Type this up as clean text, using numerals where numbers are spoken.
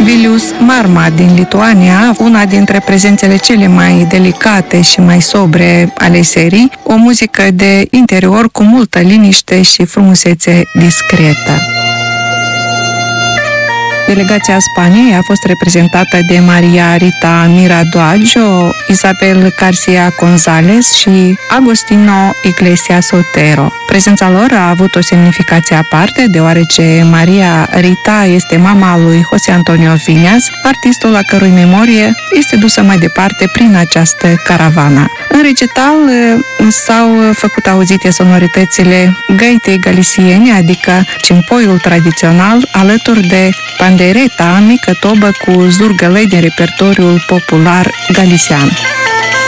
Vilius Marma din Lituania, una dintre prezențele cele mai delicate și mai sobre ale serii, o muzică de interior cu multă liniște și frumusețe discretă. Delegația Spaniei a fost reprezentată de Maria Rita Miradoaggio, Isabel Garcia González și Agostino Iglesias Otero. Prezența lor a avut o semnificație aparte, deoarece Maria Rita este mama lui José Antonio Viñas, artistul la cărui memorie este dusă mai departe prin această caravană. În recital s-au făcut auzite sonoritățile găitei galiciene, adică cimpoiul tradițional, alături de pandereta, mică tobă cu zurgălăi din repertoriul popular galician.